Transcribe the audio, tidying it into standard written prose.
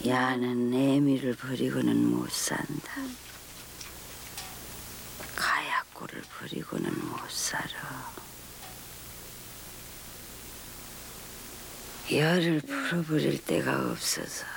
야는 내미를 버리고는 못 산다. 가약고를 버리고는 못 살아. 열을 풀어버릴 데가 없어서